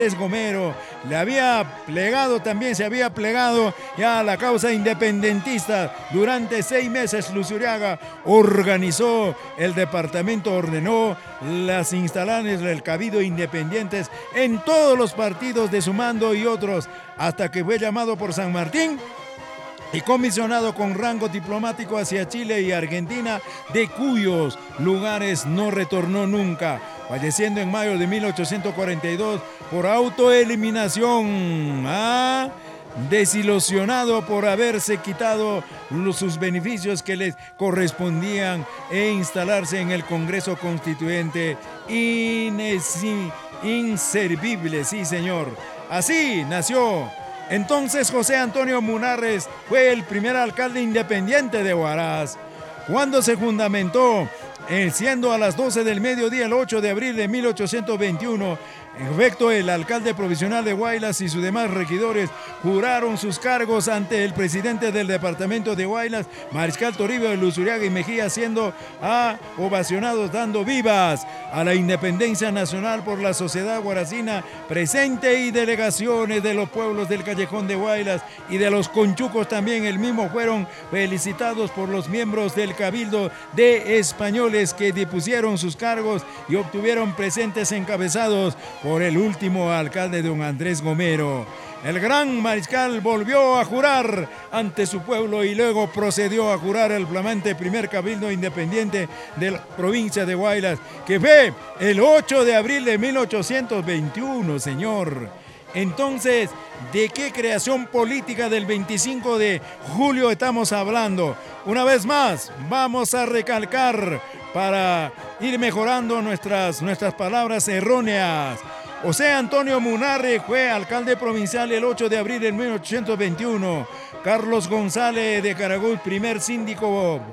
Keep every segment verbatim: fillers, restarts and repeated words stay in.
Gomero le había plegado, también se había plegado ya a la causa independentista. Durante seis meses Luzuriaga organizó el departamento, ordenó las instalaciones del Cabildo independientes en todos los partidos de su mando y otros, hasta que fue llamado por San Martín y comisionado con rango diplomático hacia Chile y Argentina, de cuyos lugares no retornó nunca, falleciendo en mayo de mil ochocientos cuarenta y dos por autoeliminación, ¿ah? desilusionado por haberse quitado los, sus beneficios que les correspondían e instalarse en el Congreso Constituyente inesi, inservible, sí señor. Así nació. Entonces José Antonio Munarriz fue el primer alcalde independiente de Huaraz, cuando se fundamentó, eh, siendo a las doce del mediodía el ocho de abril de mil ochocientos veintiuno. En efecto, el alcalde provisional de Huaylas y sus demás regidores juraron sus cargos ante el presidente del departamento de Huaylas, Mariscal Toribio de Luzuriaga y Mejía, siendo ah, ovacionados, dando vivas a la independencia nacional por la sociedad huaracina presente y delegaciones de los pueblos del Callejón de Huaylas y de los conchucos también. El mismo fueron felicitados por los miembros del Cabildo de españoles que depusieron sus cargos y obtuvieron presentes encabezados por el último alcalde, don Andrés Gomero. El gran mariscal volvió a jurar ante su pueblo y luego procedió a jurar el flamante primer cabildo independiente de la provincia de Huaylas, que fue el ocho de abril de mil ochocientos veintiuno, señor. Entonces, ¿de qué creación política del veinticinco de julio estamos hablando? Una vez más, vamos a recalcar para ir mejorando nuestras, nuestras palabras erróneas. José Antonio Munarriz fue alcalde provincial el ocho de abril de mil ochocientos veintiuno. Carlos González de Caraguy, primer síndico.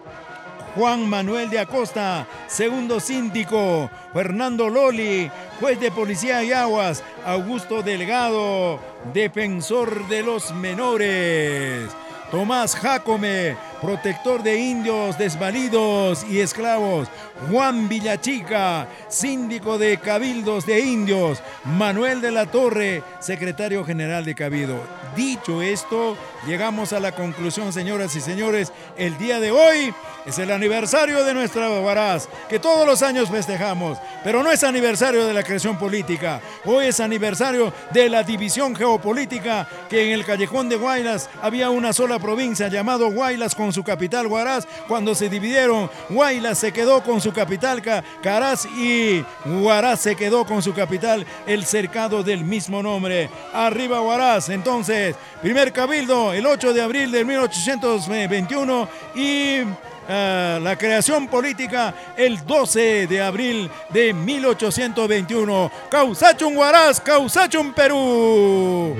Juan Manuel de Acosta, segundo síndico. Fernando Loli, juez de policía y aguas. Augusto Delgado, defensor de los menores. Tomás Jácome, protector de indios desvalidos y esclavos. Juan Villachica, síndico de cabildos de indios. Manuel de la Torre, secretario general de Cabildo. Dicho esto, llegamos a la conclusión, señoras y señores. El día de hoy es el aniversario de nuestra Huaraz, que todos los años festejamos, pero no es aniversario de la creación política. Hoy es aniversario de la división geopolítica, que en el Callejón de Huaylas había una sola provincia llamado Huaylas con su capital Huaraz. Cuando se dividieron, Huaylas se quedó con su capital Caraz y Huaraz se quedó con su capital, el cercado del mismo nombre. Arriba Huaraz. Entonces, primer cabildo el ocho de abril de mil ochocientos veintiuno y Uh, la creación política el doce de abril de mil ochocientos veintiuno. Causachun Huaraz, Causachun Perú.